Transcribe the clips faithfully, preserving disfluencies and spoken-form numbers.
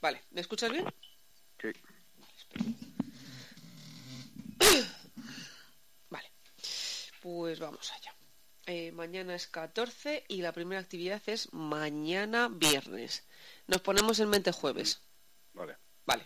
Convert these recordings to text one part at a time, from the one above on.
Vale, ¿me escuchas bien? Sí. Vale, pues vamos allá. Eh, mañana es catorce y la primera actividad es mañana viernes. Nos ponemos en mente jueves. Vale. Vale.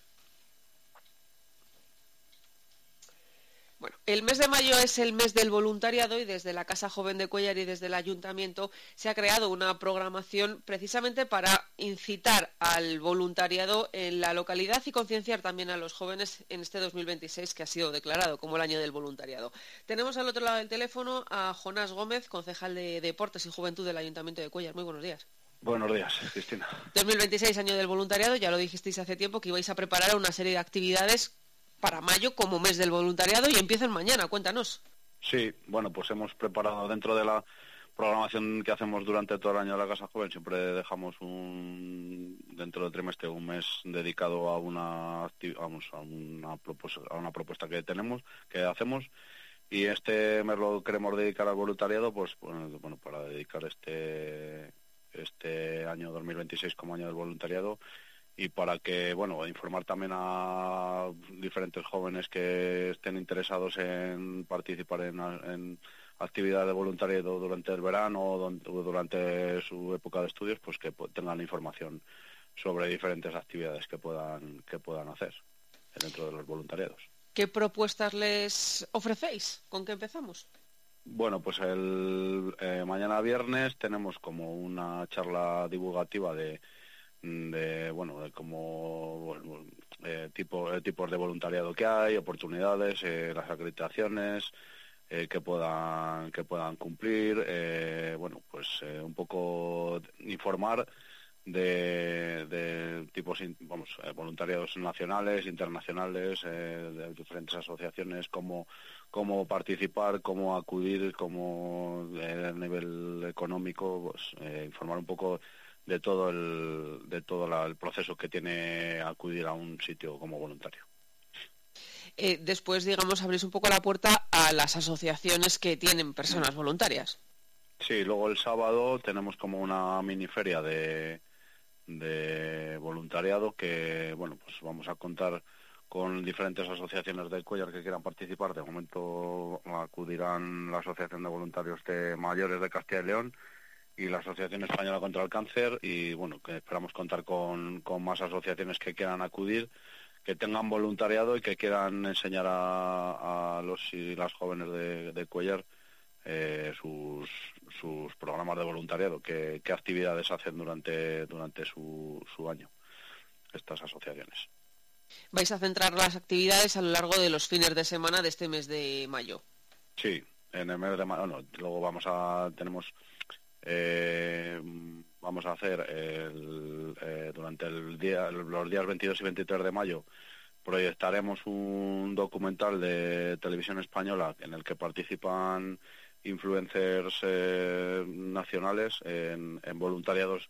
Bueno, el mes de mayo es el mes del voluntariado y desde la Casa Joven de Cuéllar y desde el Ayuntamiento se ha creado una programación precisamente para incitar al voluntariado en la localidad y concienciar también a los jóvenes en este dos mil veintiséis que ha sido declarado como el año del voluntariado. Tenemos al otro lado del teléfono a Jonás Gómez, concejal de Deportes y Juventud del Ayuntamiento de Cuéllar. Muy buenos días. Buenos días, Cristina. dos mil veintiséis, año del voluntariado, ya lo dijisteis hace tiempo que ibais a preparar una serie de actividades para mayo como mes del voluntariado y empiezan mañana, cuéntanos. Sí, bueno, pues hemos preparado dentro de la programación que hacemos durante todo el año de la Casa Joven, siempre dejamos un dentro del trimestre un mes dedicado a una vamos a una propuesta, a una propuesta que tenemos, que hacemos, y este mes lo queremos dedicar al voluntariado, pues bueno, para dedicar este este año dos mil veintiséis como año del voluntariado. Y para que, bueno, informar también a diferentes jóvenes que estén interesados en participar en, en actividades de voluntariado durante el verano o durante su época de estudios, pues que tengan información sobre diferentes actividades que puedan que puedan hacer dentro de los voluntariados. ¿Qué propuestas les ofrecéis? ¿Con qué empezamos? Bueno, pues el eh, mañana viernes tenemos como una charla divulgativa de de bueno de cómo bueno, eh, tipo eh, tipos de voluntariado que hay, oportunidades, eh, las acreditaciones eh, que puedan que puedan cumplir, eh, bueno pues eh, un poco informar de, de tipos vamos eh, voluntariados nacionales, internacionales, eh, de diferentes asociaciones, cómo cómo participar, cómo acudir, cómo eh, a nivel económico, pues eh, informar un poco de todo el de todo la, el proceso que tiene acudir a un sitio como voluntario. Eh, después, digamos, abrís un poco la puerta a las asociaciones que tienen personas voluntarias. Sí, luego el sábado tenemos como una mini feria de, de voluntariado que, bueno, pues vamos a contar con diferentes asociaciones del Cuéllar que quieran participar. De momento acudirán la Asociación de Voluntarios de Mayores de Castilla y León y la Asociación Española contra el Cáncer, y bueno, que esperamos contar con, con más asociaciones que quieran acudir, que tengan voluntariado y que quieran enseñar a, a los y las jóvenes de, de Cuéllar eh, sus, sus programas de voluntariado, qué, qué actividades hacen durante, durante su, su año estas asociaciones. Vais a centrar las actividades a lo largo de los fines de semana de este mes de mayo. Sí, en el mes de mayo, no, luego vamos a, tenemos... Eh, vamos a hacer el, eh, durante el día, los días veintidós y veintitrés de mayo proyectaremos un documental de Televisión Española en el que participan influencers eh, nacionales en, en voluntariados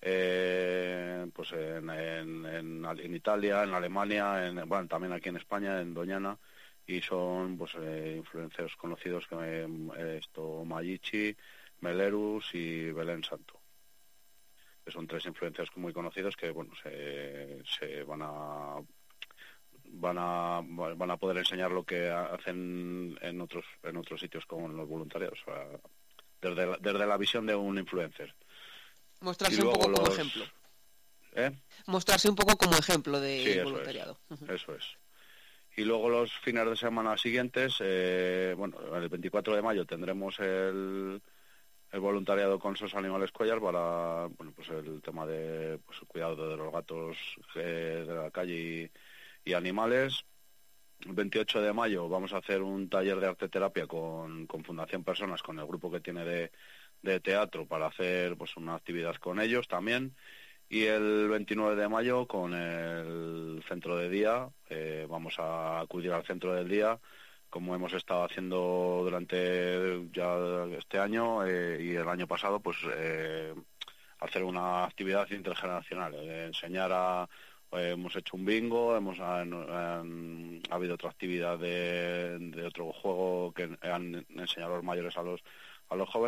eh, pues en, en, en, en Italia, en Alemania, en, bueno, también aquí en España, en Doñana, y son pues eh, influencers conocidos que eh, esto Mayichi, Melerus y Belén Santo, que son tres influencers muy conocidos que bueno se, se van a van a van a poder enseñar lo que hacen en otros en otros sitios como en los voluntariados, o sea, desde la, desde la visión de un influencer. Mostrarse un poco los... como ejemplo. ¿Eh? Mostrarse un poco como ejemplo de sí, eso voluntariado. Es, uh-huh. Eso es. Y luego los fines de semana siguientes, eh, bueno, el veinticuatro de mayo tendremos el el voluntariado con Sos Animales Cuéllar para bueno pues el tema de pues el cuidado de los gatos eh, de la calle y, y animales. El veintiocho de mayo vamos a hacer un taller de arte terapia con, con Fundación Personas, con el grupo que tiene de, de teatro, para hacer pues una actividad con ellos también. Y el veintinueve de mayo con el centro de día eh, vamos a acudir al centro del día, como hemos estado haciendo durante ya este año eh, y el año pasado, pues eh, hacer una actividad intergeneracional, eh, enseñar a... Eh, hemos hecho un bingo, hemos han, han, ha habido otra actividad de, de otro juego que han enseñado a los mayores a los a los jóvenes,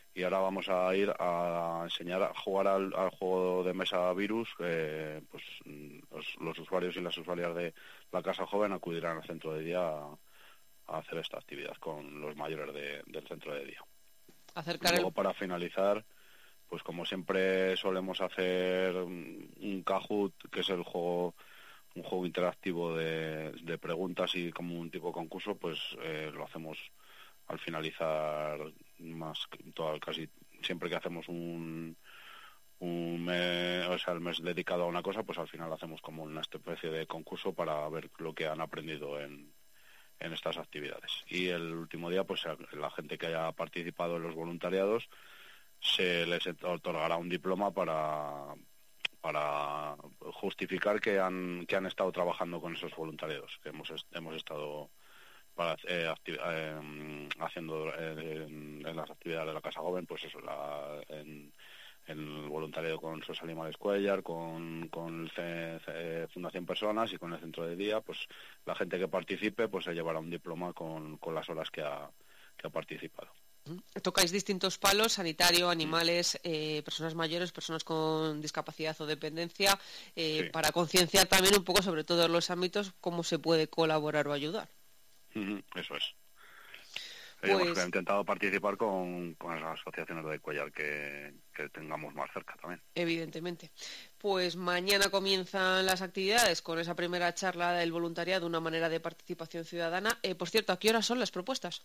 y ahora vamos a ir a enseñar a jugar al, al juego de mesa Virus. Eh, pues los, los usuarios y las usuarias de la Casa Joven acudirán al centro de día a, a hacer esta actividad con los mayores de, del centro de día. Acercar y luego el... para finalizar, pues como siempre solemos hacer un Kahoot, que es el juego un juego interactivo de, de preguntas y como un tipo de concurso, pues eh, lo hacemos al finalizar, más todo, casi siempre que hacemos un un mes, o sea, el mes dedicado a una cosa, pues al final hacemos como una especie de concurso para ver lo que han aprendido en, en estas actividades. Y el último día, pues la gente que haya participado en los voluntariados se les otorgará un diploma para para justificar que han que han estado trabajando con esos voluntariados, que hemos hemos estado para, eh, acti- eh, haciendo eh, en, en las actividades de la Casa Joven, pues eso, la, en, en el voluntariado con Social Animales Cuellar, con, con el C, C, Fundación Personas y con el Centro de Día, pues la gente que participe pues se llevará un diploma con, con las horas que ha, que ha participado. Tocáis distintos palos: sanitario, animales, eh, personas mayores, personas con discapacidad o dependencia, eh, Sí. para concienciar también un poco sobre todos los ámbitos cómo se puede colaborar o ayudar. Uh-huh, eso es. Pues... Hemos intentado participar con, con las asociaciones de Cuellar que, que tengamos más cerca también. Evidentemente. Pues mañana comienzan las actividades con esa primera charla del voluntariado, una manera de participación ciudadana. Eh, por cierto, ¿a qué horas son las propuestas?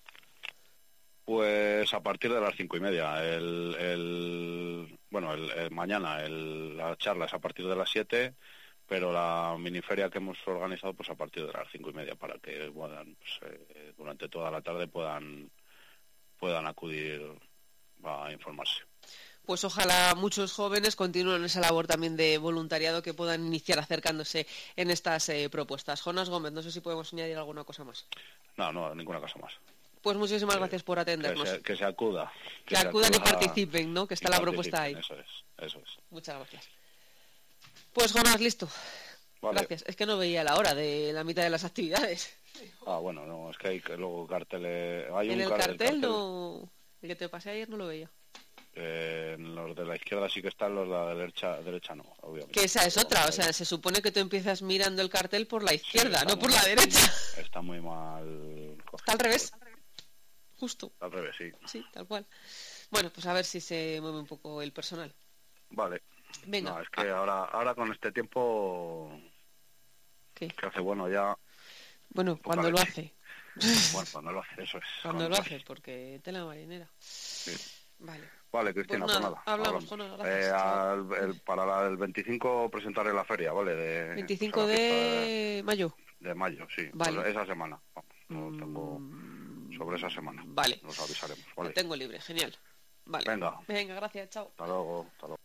Pues a partir de las cinco y media. El, el, bueno, el, el mañana el, la charla es a partir de las siete, pero la miniferia que hemos organizado pues a partir de las cinco y media para que puedan, pues, eh, durante toda la tarde puedan puedan acudir a informarse. Pues ojalá muchos jóvenes continúen esa labor también de voluntariado, que puedan iniciar acercándose en estas eh, propuestas. Jonas Gómez, no sé si podemos añadir alguna cosa más. No, no, ninguna cosa más. Pues muchísimas que, gracias por atendernos. Que se, que se acuda. Que, que se acudan acuda, y participen, ¿no? Que está la propuesta ahí. Eso es, eso es. Muchas gracias. Pues Jonas, listo. Vale. Gracias. Es que no veía la hora de la mitad de las actividades. Ah, bueno, no, es que hay que luego carteles... Hay en un el car cartel, cartel no... El que te pasé ayer no lo veía. Eh, en los de la izquierda sí que están, los de la derecha, derecha no, obviamente. Que esa es otra, o sea, se supone que tú empiezas mirando el cartel por la izquierda, sí, no por muy, la derecha. Está muy mal cogido. Está al revés. Justo. Al revés, sí. Sí, tal cual. Bueno, pues a ver si se mueve un poco el personal. Vale. Venga. No, es que ah. ahora ahora con este tiempo... ¿Qué? Que hace bueno ya... Bueno, cuando lo hace. Bueno, cuando lo hace, eso es. Cuando, cuando lo hace, porque tela marinera. Sí. Vale. Vale, Cristina, pues nada, pues nada. Hablamos, con nada, gracias. Eh, al, el, para la, el veinticinco presentaré la feria, ¿vale? De, veinticinco o sea, de... de mayo. De mayo, sí. Vale. Pues esa semana. Vamos, lo tengo sobre esa semana. Vale. Nos avisaremos, ¿vale? Lo tengo libre, genial. Vale. Venga. Venga, gracias, chao. Hasta luego, hasta luego.